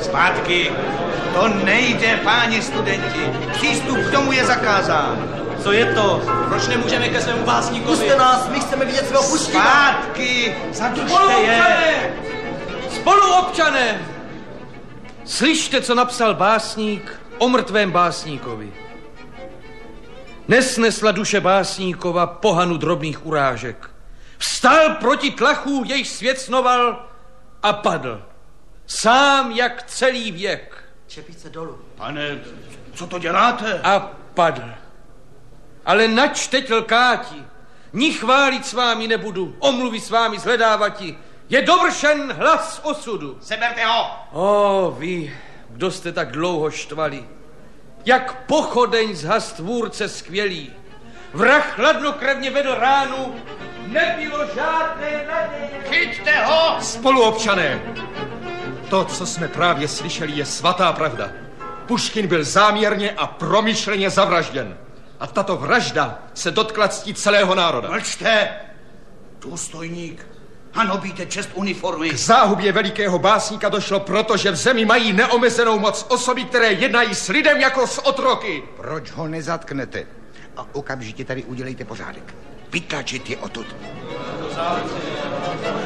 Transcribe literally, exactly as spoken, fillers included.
Zpátky. To nejde, páni studenti. Přístup k tomu je zakázán. Co je to? Proč nemůžeme ke svému básníkovi? Puste nás, my chceme vidět svého Puština. Zpátky, zadržte je. Spoluobčané! Slyšte, co napsal básník o mrtvém básníkovi. Nesnesla duše básníkova pohanu drobných urážek. Vstal proti tlachu, jejich svět snoval a padl. Sám jak celý věk. Čepice dolů. Pane, co to děláte? A padl. Ale nač teď lkáti, ni chválit s vámi nebudu, omluvy s vámi zhledávati. Je dovršen hlas osudu. Seberte ho! O, vy, kdo jste tak dlouho štvali, jak pochodeň zhas tvůrce skvělý. Vrah chladnokrevně vedl ránu, nebylo žádné naděje. Chyťte ho! Spoluobčané, to, co jsme právě slyšeli, je svatá pravda. Puškin byl záměrně a promyšleně zavražděn. A tato vražda se dotkla cti celého národa. Mlčte! Důstojník, hanobíte čest uniformy. K záhubě velikého básníka došlo proto, že v zemi mají neomezenou moc osoby, které jednají s lidem jako s otroky. Proč ho nezatknete? A okamžitě tady udělejte pořádek. Vytlačit je odtud.